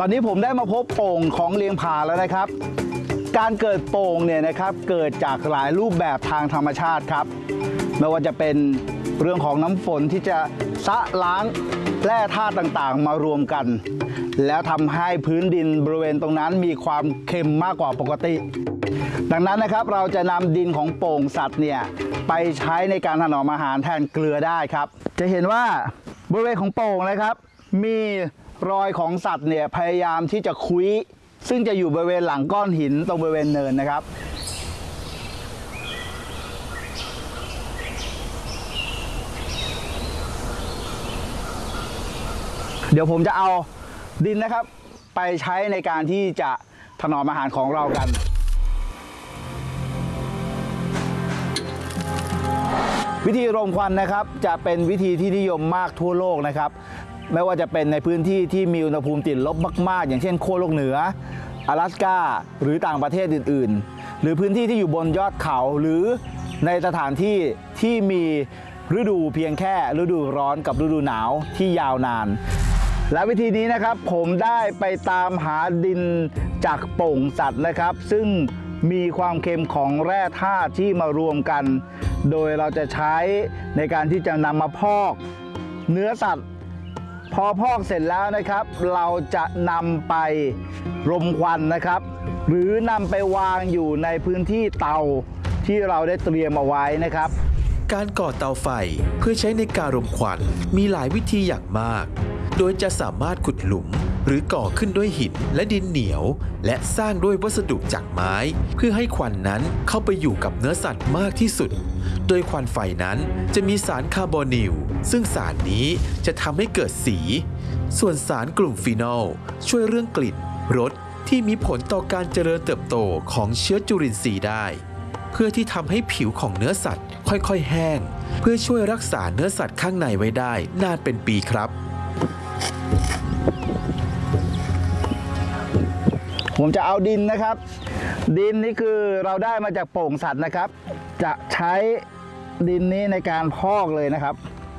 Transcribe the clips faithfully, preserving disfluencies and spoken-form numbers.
อนนี้ผมได้มาพบโป่งของเลียงผาแล้วนะครับการเกิดโป่งเนี่ยนะครับเกิดจากหลายรูปแบบทางธรรมชาติครับไม่ว่าจะเป็นเรื่องของน้ำฝนที่จะซะล้างแร่ธาตุต่างๆมารวมกันแล้วทำให้พื้นดินบริเวณตรงนั้นมีความเค็มมากกว่าปกติดังนั้นนะครับเราจะนำดินของโป่งสัตว์เนี่ยไปใช้ในการถนอมอาหารแทนเกลือได้ครับจะเห็นว่าบริเวณของโป่งนะครับมีรอยของสัตว์เนี่ยพยายามที่จะคุ้ยซึ่งจะอยู่บริเวณหลังก้อนหินตรงบริเวณเนินนะครับเดี๋ยวผมจะเอาดินนะครับไปใช้ในการที่จะถนอมอาหารของเรากันวิธีรมควันนะครับจะเป็นวิธีที่นิยมมากทั่วโลกนะครับไม่ว่าจะเป็นในพื้นที่ที่มีอุณหภูมิติดลบมากๆอย่างเช่นขั้วโลกเหนือ阿拉สกาหรือต่างประเทศอื่นๆหรือพื้นที่ที่อยู่บนยอดเขาหรือในสถานที่ที่มีฤดูเพียงแค่ฤดูร้อนกับฤดูหนาวที่ยาวนานและวิธีนี้นะครับผมได้ไปตามหาดินจากโป่งสัตว์นะครับซึ่งมีความเค็มของแร่ธาตุที่มารวมกันโดยเราจะใช้ในการที่จะนำมาพอกเนื้อสัตว์พอพอกเสร็จแล้วนะครับเราจะนำไปรมควันนะครับหรือนำไปวางอยู่ในพื้นที่เตาที่เราได้เตรียมเอาไว้นะครับการก่อเตาไฟเพื่อใช้ในการรมควันมีหลายวิธีอย่างมากโดยจะสามารถขุดหลุมหรือก่อขึ้นด้วยหินและดินเหนียวและสร้างด้วยวัสดุจากไม้เพื่อให้ควันนั้นเข้าไปอยู่กับเนื้อสัตว์มากที่สุดโดยควันไฟนั้นจะมีสารคาร์บอนิลซึ่งสารนี้จะทำให้เกิดสีส่วนสารกลุ่มฟีนอลช่วยเรื่องกลิ่นรสที่มีผลต่อการเจริญเติบโตของเชื้อจุลินทรีย์ได้เพื่อที่ทำให้ผิวของเนื้อสัตว์ค่อยๆแห้งเพื่อช่วยรักษาเนื้อสัตว์ข้างในไว้ได้นานเป็นปีครับผมจะเอาดินนะครับดินนี่คือเราได้มาจากโป่งสัตว์นะครับจะใช้ดินนี้ในการพอกเลยนะครับ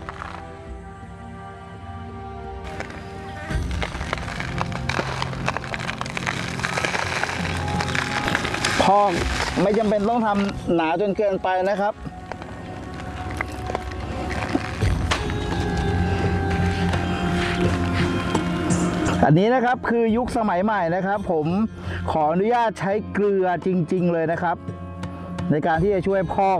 พอกไม่จำเป็นต้องทำหนาจนเกินไปนะครับอันนี้นะครับคือยุคสมัยใหม่นะครับผมขออนุญาตใช้เกลือจริงๆเลยนะครับในการที่จะช่วยพอก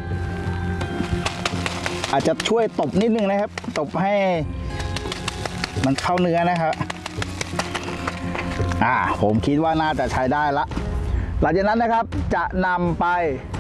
อาจจะช่วยตบนิดนึงนะครับตบให้มันเข้าเนื้อนะครับอ่าผมคิดว่าน่าจะใช้ได้ละหลังจากนั้นนะครับจะนำไป